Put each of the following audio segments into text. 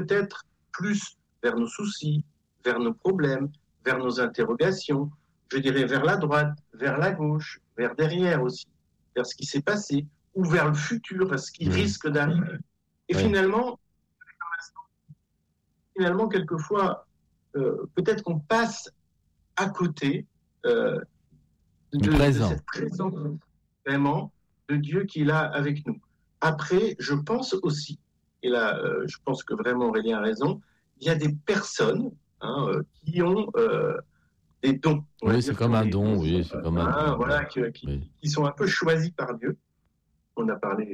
peut-être plus vers nos soucis, vers nos problèmes, vers nos interrogations, je dirais vers la droite, vers la gauche, vers derrière aussi, vers ce qui s'est passé, ou vers le futur, vers ce qui risque d'arriver. Et finalement, quelquefois, peut-être qu'on passe à côté de cette présence vraiment de Dieu qui est là avec nous. Après, je pense aussi, et là, je pense que vraiment Aurélien a raison, il y a des personnes qui ont des dons. Oui, c'est comme un don, oui, c'est comme un don. Voilà, qui sont un peu choisis par Dieu. On a parlé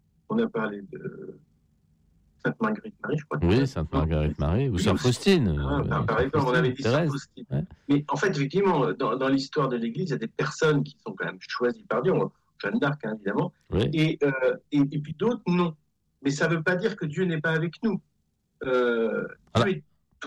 de Sainte Marguerite Marie, je crois. Oui, Sainte Marguerite Marie, ou Sainte Faustine. Par exemple, on avait dit Sainte Faustine. Ouais. Mais en fait, effectivement, dans l'histoire de l'Église, il y a des personnes qui sont quand même choisies par Dieu. Jeanne d'Arc, évidemment. Oui. Et puis d'autres, non. Mais ça ne veut pas dire que Dieu n'est pas avec nous. Dieu est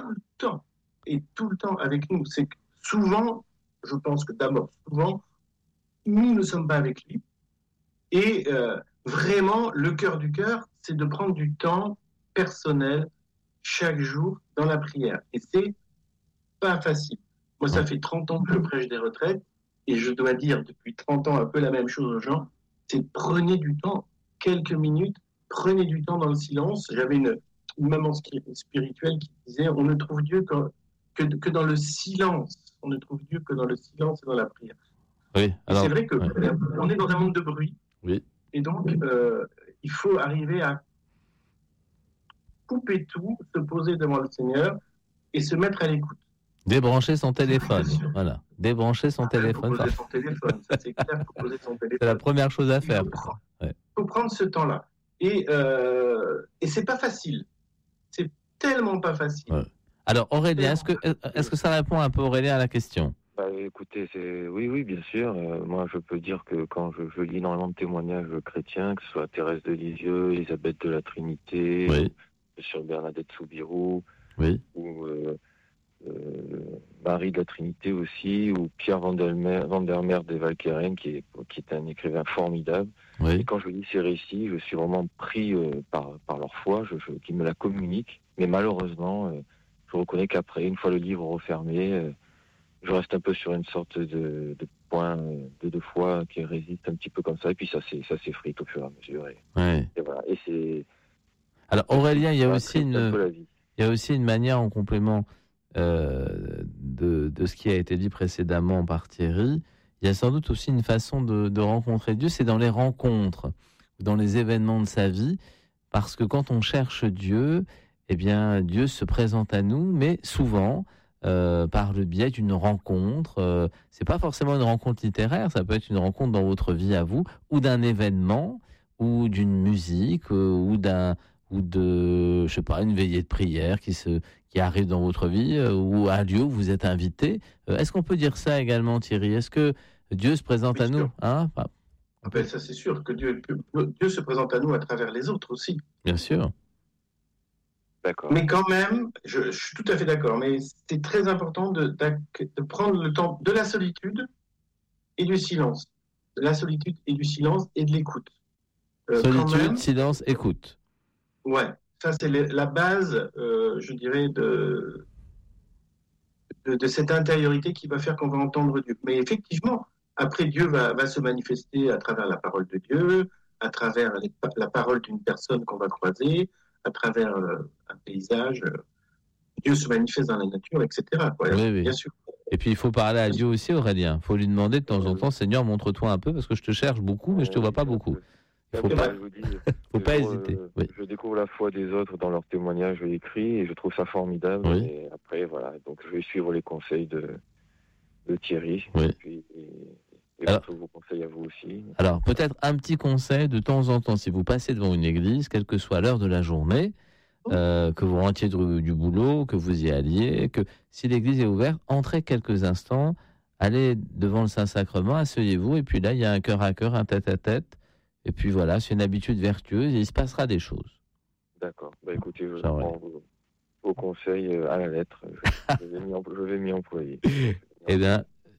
tout le temps avec nous. C'est que souvent, je pense que d'abord, souvent, nous ne sommes pas avec lui. Et vraiment, le cœur du cœur, c'est de prendre du temps personnel chaque jour dans la prière. Et c'est pas facile. Moi, ça fait 30 ans que je prêche des retraites et je dois dire depuis 30 ans un peu la même chose aux gens. C'est prenez du temps, quelques minutes, prenez du temps dans le silence. J'avais une maman spirituelle qui disait on ne trouve Dieu que dans le silence. On ne trouve Dieu que dans le silence et dans la prière. Oui, alors, c'est vrai qu'on est dans un monde de bruit. Oui. Et donc, il faut arriver à couper tout, se poser devant le Seigneur et se mettre à l'écoute. Débrancher son téléphone. Voilà. Débrancher son téléphone. Poser son téléphone, ça c'est clair, faut poser son téléphone. C'est la première chose à faire. Il faut prendre ce temps-là. Et c'est pas facile. C'est tellement pas facile. Ouais. Alors Aurélien, est-ce que ça répond un peu Aurélien à la question ? Écoutez, oui, bien sûr. Moi, je peux dire que quand je lis énormément de témoignages chrétiens, que ce soit Thérèse de Lisieux, Elisabeth de la Trinité, sur Bernadette Soubirous, ou Marie de la Trinité aussi, ou Pierre van der Meer de Valkeren, qui est un écrivain formidable. Et quand je lis ces récits, je suis vraiment pris par leur foi, qui me la communiquent. Mais malheureusement, je reconnais qu'après, une fois le livre refermé, je reste un peu sur une sorte de point de foi qui résiste un petit peu comme ça, et puis ça s'effrite au fur et à mesure. Et voilà. Et c'est. Alors Aurélien, il y a aussi une manière en complément de ce qui a été dit précédemment par Thierry. Il y a sans doute aussi une façon de rencontrer Dieu, c'est dans les rencontres, dans les événements de sa vie, parce que quand on cherche Dieu, eh bien Dieu se présente à nous, mais souvent par le biais d'une rencontre. C'est pas forcément une rencontre littéraire, ça peut être une rencontre dans votre vie à vous, ou d'un événement, ou d'une musique, ou de, je sais pas, une veillée de prière qui arrive dans votre vie, ou un lieu où vous êtes invité. Est-ce qu'on peut dire ça également, Thierry ? Est-ce que Dieu se présente à nous ? Ça, c'est sûr que Dieu se présente à nous à travers les autres aussi. Bien sûr. D'accord. Mais quand même, je suis tout à fait d'accord, mais c'est très important de prendre le temps de la solitude et du silence. De la solitude et du silence et de l'écoute. Solitude, silence, écoute. Ouais, ça c'est la base, je dirais, de cette intériorité qui va faire qu'on va entendre Dieu. Mais effectivement, après Dieu va se manifester à travers la parole de Dieu, à travers la parole d'une personne qu'on va croiser, à travers un paysage. Dieu se manifeste dans la nature, etc. Oui. Bien sûr. Et puis il faut parler à Dieu aussi, Aurélien. Il faut lui demander de temps en temps, Seigneur, montre-toi un peu, parce que je te cherche beaucoup, mais je te vois pas beaucoup. Il faut pas hésiter. Je découvre la foi des autres dans leurs témoignages écrits et je trouve ça formidable. Et après, voilà. Donc je vais suivre les conseils de Thierry. Et vos conseils à vous aussi. Alors, peut-être un petit conseil de temps en temps, si vous passez devant une église, quelle que soit l'heure de la journée, que vous rentriez du boulot, que vous y alliez, que si l'église est ouverte, entrez quelques instants, allez devant le Saint-Sacrement, asseyez-vous, et puis là, il y a un cœur à cœur, un tête-à-tête, et puis voilà, c'est une habitude vertueuse, et il se passera des choses. D'accord. Écoutez, je prends vos conseils à la lettre. Je vais m'y employer. Eh bien,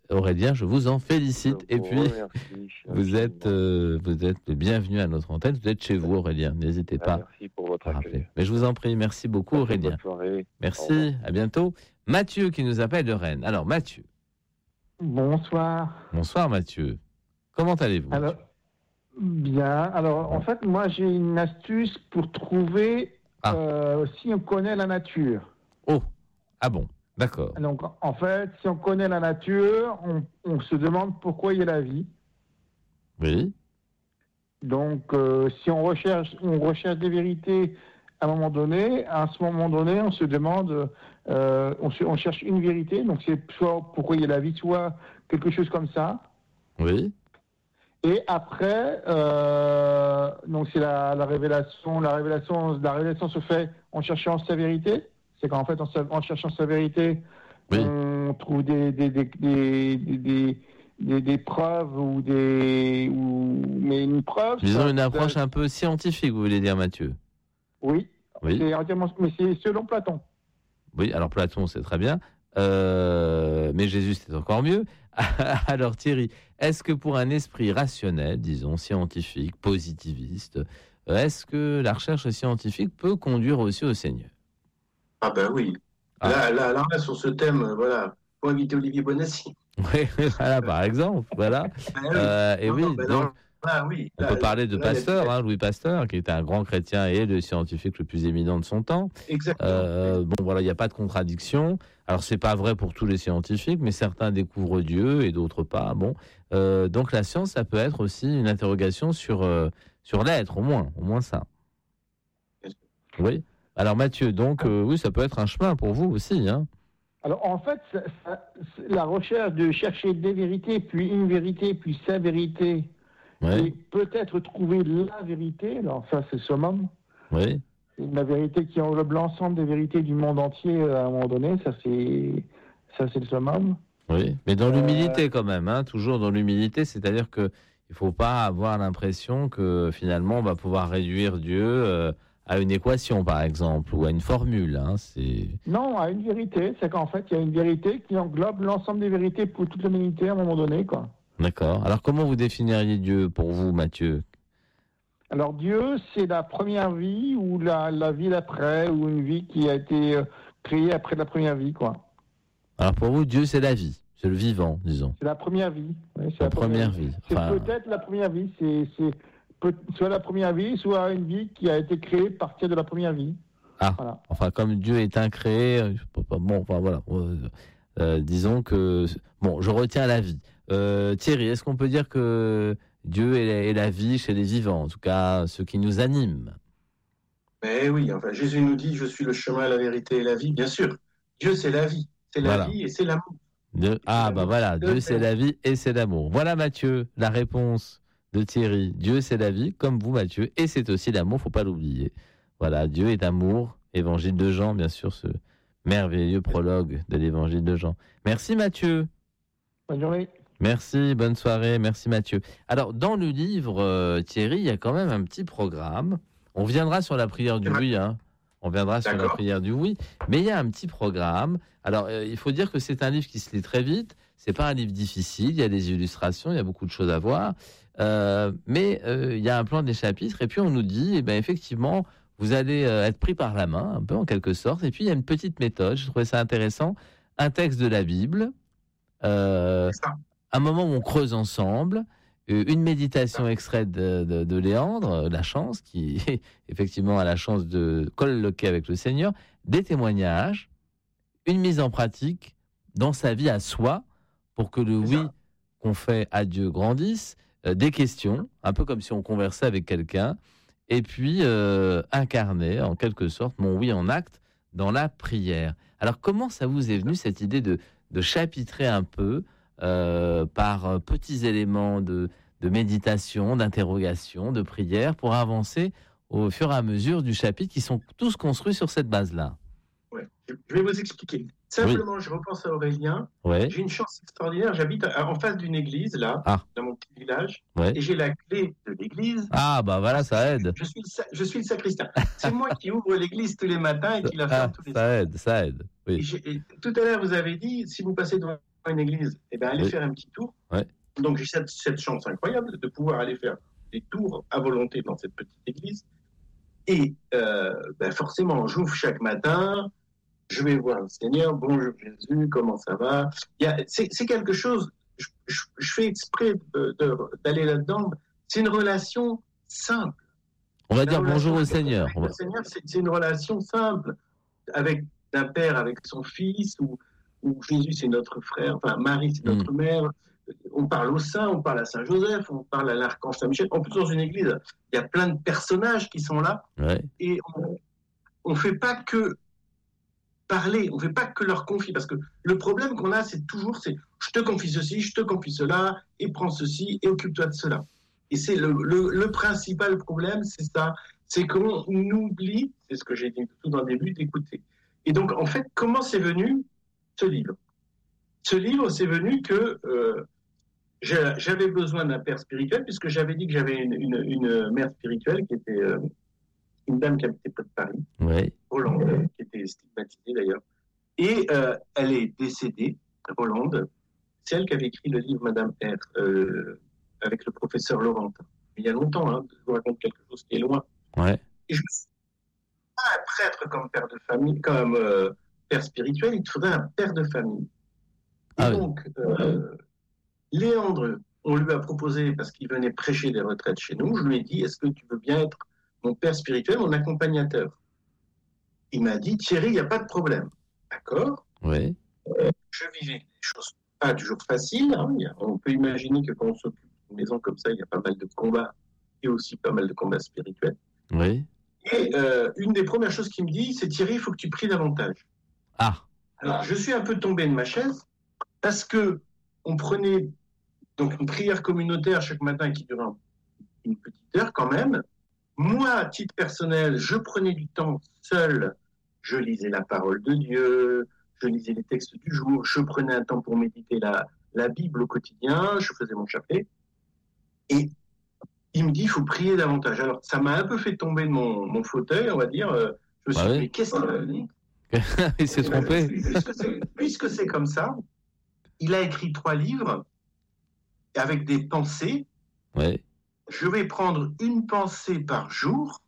Aurélien, je vous en félicite. Et puis, vous êtes le bienvenu à notre antenne. Vous êtes chez vous, Aurélien. N'hésitez pas. Merci pour votre accueil. Mais je vous en prie. Merci beaucoup, Aurélien. Bonne soirée. Merci. À bientôt. Mathieu qui nous appelle de Rennes. Alors, Mathieu. Bonsoir. Bonsoir, Mathieu. Comment allez-vous? Alors, bien. Alors, en fait, moi, j'ai une astuce pour trouver si on connaît la nature. Oh, ah bon, d'accord. Donc, en fait, si on connaît la nature, on se demande pourquoi il y a la vie. Oui. Donc, si on recherche des vérités à un moment donné, on se demande, on cherche une vérité. Donc, c'est soit pourquoi il y a la vie, soit quelque chose comme ça. Oui. Et après, donc c'est la révélation. La révélation se fait en cherchant sa vérité. C'est qu'en fait, en cherchant sa vérité, oui, on trouve des preuves mais une preuve. Disons une approche un peu scientifique, vous voulez dire, Mathieu? Oui. Oui. Mais c'est selon Platon. Oui, alors Platon, c'est très bien. Mais Jésus, c'est encore mieux. Alors Thierry, est-ce que pour un esprit rationnel, disons scientifique, positiviste, est-ce que la recherche scientifique peut conduire aussi au Seigneur? Ah ben oui. Là, sur ce thème, voilà, faut inviter Olivier Bonassi. Oui, voilà, par exemple, voilà. On peut parler de Pasteur, Louis Pasteur, qui était un grand chrétien et le scientifique le plus éminent de son temps. Exactement. Bon, voilà, il n'y a pas de contradiction. Alors, c'est pas vrai pour tous les scientifiques, mais certains découvrent Dieu et d'autres pas. Bon, donc la science, ça peut être aussi une interrogation sur l'être, au moins ça. Oui. Alors, Mathieu, donc, oui, ça peut être un chemin pour vous aussi, hein. Alors, en fait, la recherche de chercher des vérités, puis une vérité, puis sa vérité, ouais, et peut-être trouver la vérité, alors ça, c'est le summum. Oui. La vérité qui englobe l'ensemble des vérités du monde entier à un moment donné, ça, c'est le summum. Oui, mais dans l'humilité quand même, hein, toujours dans l'humilité, c'est-à-dire qu'il ne faut pas avoir l'impression que finalement on va pouvoir réduire Dieu à une équation, par exemple, ou à une formule. Hein, non, à une vérité. C'est qu'en fait, il y a une vérité qui englobe l'ensemble des vérités pour toute l'humanité à un moment donné, quoi. D'accord. Alors, comment vous définiriez Dieu pour vous, Mathieu? Alors, Dieu, c'est la première vie ou la vie d'après, ou une vie qui a été créée après la première vie, quoi. Alors, pour vous, Dieu, c'est la vie. C'est le vivant, disons. C'est la première vie. Oui, c'est la première vie. Enfin... C'est peut-être la première vie. C'est soit la première vie, soit une vie qui a été créée à partir de la première vie. Ah, voilà. Enfin, comme Dieu est incréé, bon, enfin, voilà. Disons que... Bon, je retiens la vie. Thierry, est-ce qu'on peut dire que Dieu est la vie chez les vivants, en tout cas ceux qui nous animent? Mais oui, enfin, Jésus nous dit « Je suis le chemin, la vérité et la vie ». Bien sûr, Dieu c'est la vie. C'est la vie et c'est l'amour. Dieu c'est la vie et c'est l'amour. Voilà, Mathieu, la réponse de Thierry. Dieu c'est la vie, comme vous, Mathieu, et c'est aussi l'amour, faut pas l'oublier. Voilà, Dieu est amour, évangile de Jean, bien sûr, ce merveilleux prologue de l'évangile de Jean. Merci, Mathieu. Bonne journée. Merci, bonne soirée, merci Mathieu. Alors, dans le livre, Thierry, il y a quand même un petit programme. On viendra sur la prière du oui, hein. On viendra sur la prière du oui, mais il y a un petit programme. Alors, il faut dire que c'est un livre qui se lit très vite. C'est pas un livre difficile. Il y a des illustrations, il y a beaucoup de choses à voir. Mais il y a un plan des chapitres. Et puis, on nous dit, effectivement, vous allez être pris par la main, un peu en quelque sorte. Et puis, il y a une petite méthode. Je trouvais ça intéressant. Un texte de la Bible. Un moment où on creuse ensemble, une méditation extraite de Léandre, la chance, qui effectivement a la chance de colloquer avec le Seigneur, des témoignages, une mise en pratique dans sa vie à soi, pour que le oui qu'on fait à Dieu grandisse, des questions, un peu comme si on conversait avec quelqu'un, et puis incarner en quelque sorte mon oui en acte dans la prière. Alors comment ça vous est venu cette idée de chapitrer un peu par petits éléments de méditation, d'interrogation, de prière, pour avancer au fur et à mesure du chapitre, qui sont tous construits sur cette base-là? Ouais. Je vais vous expliquer. Simplement, je repense à Aurélien. Ouais. J'ai une chance extraordinaire. J'habite en face d'une église, là, dans mon petit village, et j'ai la clé de l'église. Ah, bah voilà, ça aide. Je suis le sacristain. C'est moi qui ouvre l'église tous les matins et qui la ferme tous les soirs. Ça aide. Oui. Et tout à l'heure, vous avez dit, si vous passez devant une église, allez faire un petit tour. Ouais. Donc, j'ai cette chance incroyable de pouvoir aller faire des tours à volonté dans cette petite église. Et forcément, j'ouvre chaque matin, je vais voir le Seigneur, bonjour Jésus, comment ça va? C'est quelque chose, je fais exprès d'aller là-dedans, c'est une relation simple. On va dire bonjour au Seigneur. Le Seigneur, c'est une relation simple, avec un père, avec son fils, ou Jésus, c'est notre frère, enfin Marie, c'est notre mère. On parle au saint, on parle à Saint Joseph, on parle à l'archange Saint Michel. En plus, dans une église, il y a plein de personnages qui sont là. Ouais. Et on ne fait pas que parler, on ne fait pas que leur confier. Parce que le problème qu'on a, c'est je te confie ceci, je te confie cela, et prends ceci, et occupe-toi de cela. Et c'est le principal problème, c'est ça. C'est qu'on oublie, c'est ce que j'ai dit tout dans le début, d'écouter. Et donc, en fait, comment c'est venu ce livre? Ce livre, c'est venu que j'avais besoin d'un père spirituel, puisque j'avais dit que j'avais une mère spirituelle qui était une dame qui habitait près de Paris, Hollande, qui était stigmatisée d'ailleurs. Et elle est décédée, Hollande. C'est elle qui avait écrit le livre Madame R, avec le professeur Laurentin. Il y a longtemps, je vous raconte quelque chose qui est loin. Ouais. Et je me suis dit, pas un prêtre comme père de famille, comme père spirituel, il te faudrait un père de famille. Et donc, Léandre, on lui a proposé, parce qu'il venait prêcher des retraites chez nous, je lui ai dit, est-ce que tu veux bien être mon père spirituel, mon accompagnateur? Il m'a dit, Thierry, il n'y a pas de problème. D'accord. Oui. Je vivais des choses pas toujours faciles. On peut imaginer que quand on s'occupe d'une maison comme ça, il y a pas mal de combats et aussi pas mal de combats spirituels. Oui. Et une des premières choses qu'il me dit, c'est Thierry, il faut que tu pries davantage. Ah. Alors, je suis un peu tombé de ma chaise parce que on prenait donc une prière communautaire chaque matin qui durait une petite heure quand même. Moi, à titre personnel, je prenais du temps seul. Je lisais la parole de Dieu, je lisais les textes du jour, je prenais un temps pour méditer la Bible au quotidien, je faisais mon chapelet. Et il me dit, il faut prier davantage. Alors, ça m'a un peu fait tomber de mon fauteuil, on va dire. Je me suis dit, mais qu'est-ce qu'il a dit? Il s'est trompé. Puisque c'est comme ça, il a écrit 3 livres avec des pensées. Ouais. Je vais prendre une pensée par jour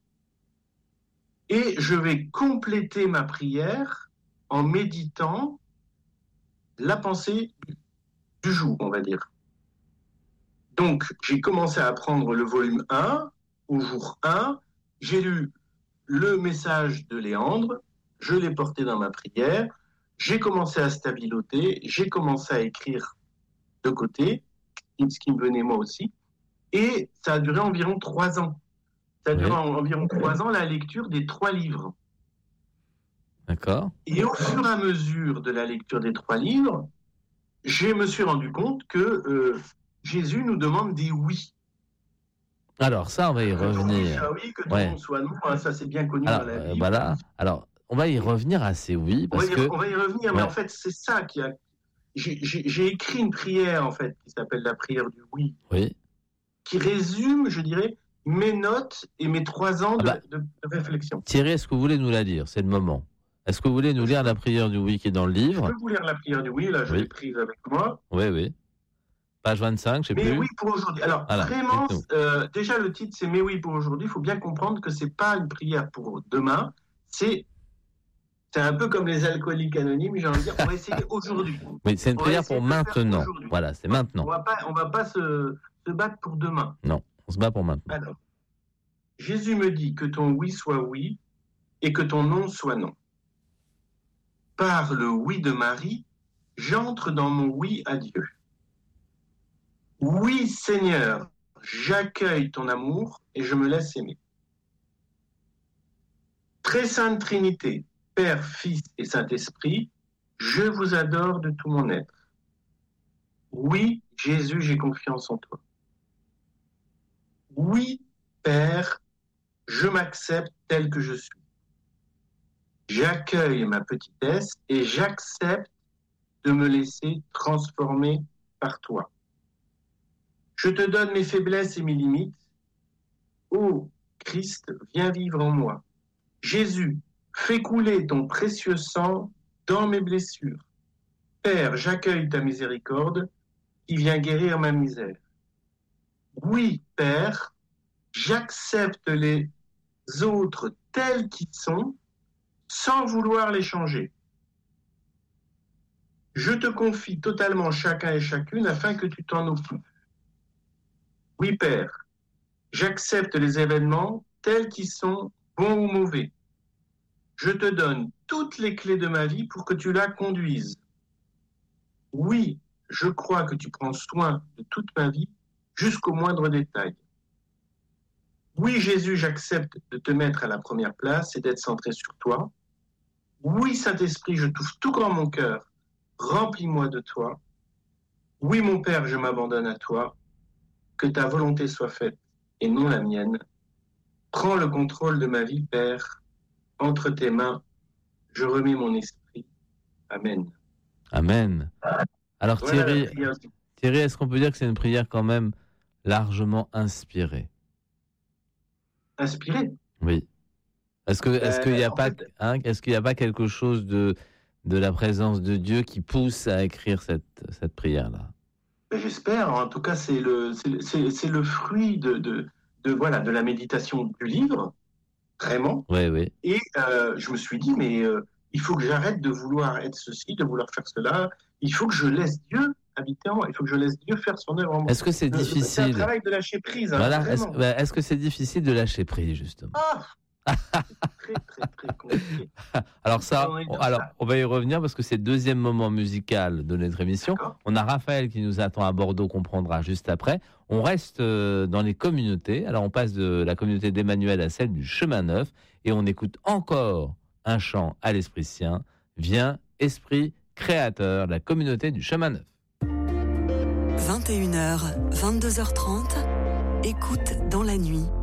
et je vais compléter ma prière en méditant la pensée du jour, on va dire. Donc, j'ai commencé à prendre le volume 1, au jour 1, j'ai lu le message de Léandre, je l'ai porté dans ma prière, j'ai commencé à stabiloter, j'ai commencé à écrire de côté, ce qui me venait moi aussi, et ça a duré environ 3 ans. Ça a duré environ 3 ans la lecture des 3 livres. D'accord. Et au fur et à mesure de la lecture des 3 livres, je me suis rendu compte que Jésus nous demande des oui. Alors ça, on va y revenir. Oui, que tout le monde soit non, ça c'est bien connu dans la Bible. Voilà. Alors, on va y revenir à ces oui. On va y revenir, mais en fait, c'est ça qui a... J'ai écrit une prière, en fait, qui s'appelle la prière du oui. Oui. Qui résume, je dirais, mes notes et mes 3 ans de réflexion. Thierry, est-ce que vous voulez nous la lire? C'est le moment. Est-ce que vous voulez nous lire la prière du oui qui est dans le livre? Je peux vous lire la prière du oui, là, je l'ai prise avec moi. Oui. Page 25, je sais plus. Mais oui pour aujourd'hui. Alors, vraiment, déjà, le titre, c'est Mais oui pour aujourd'hui. Il faut bien comprendre que c'est pas une prière pour demain. C'est un peu comme les alcooliques anonymes, j'ai envie de dire, on va essayer aujourd'hui. Oui, c'est une prière pour maintenant. Voilà, c'est maintenant. On va pas se battre pour demain. Non, on se bat pour maintenant. Alors, Jésus me dit que ton oui soit oui et que ton non soit non. Par le oui de Marie, j'entre dans mon oui à Dieu. Oui, Seigneur, j'accueille ton amour et je me laisse aimer. Très sainte Trinité, Père, Fils et Saint-Esprit, je vous adore de tout mon être. Oui, Jésus, j'ai confiance en toi. Oui, Père, je m'accepte tel que je suis. J'accueille ma petitesse et j'accepte de me laisser transformer par toi. Je te donne mes faiblesses et mes limites. Ô Christ, viens vivre en moi. Jésus, fais couler ton précieux sang dans mes blessures. Père, j'accueille ta miséricorde qui vient guérir ma misère. Oui, Père, j'accepte les autres tels qu'ils sont sans vouloir les changer. Je te confie totalement chacun et chacune afin que tu t'en occupes. Oui, Père, j'accepte les événements tels qu'ils sont, bons ou mauvais. Je te donne toutes les clés de ma vie pour que tu la conduises. Oui, je crois que tu prends soin de toute ma vie jusqu'au moindre détail. Oui, Jésus, j'accepte de te mettre à la première place et d'être centré sur toi. Oui, Saint-Esprit, je t'ouvre tout grand mon cœur. Remplis-moi de toi. Oui, mon Père, je m'abandonne à toi. Que ta volonté soit faite et non la mienne. Prends le contrôle de ma vie, Père. Entre tes mains, je remets mon esprit. Amen. Amen. Alors Voilà, Thierry, est-ce qu'on peut dire que c'est une prière quand même largement inspirée? Inspirée? Oui. Est-ce qu'il n'y a pas quelque chose de la présence de Dieu qui pousse à écrire cette prière-là? J'espère. En tout cas, c'est le fruit de la méditation du livre, vraiment. Oui. Et je me suis dit, mais il faut que j'arrête de vouloir être ceci, de vouloir faire cela. Il faut que je laisse Dieu habiter en moi. Il faut que je laisse Dieu faire son œuvre en moi. Est-ce que c'est difficile? C'est un travail de lâcher prise. Voilà. Est-ce que c'est difficile de lâcher prise, justement? Très, très, très compliqué. Alors on va y revenir parce que c'est le deuxième moment musical de notre émission. D'accord. On a Raphaël qui nous attend à Bordeaux, qu'on prendra juste après. On reste dans les communautés. Alors on passe de la communauté d'Emmanuel à celle du Chemin Neuf et on écoute encore un chant à l'Esprit Saint. Viens, Esprit Créateur, la communauté du Chemin Neuf. 21h, 22h30, écoute dans la nuit.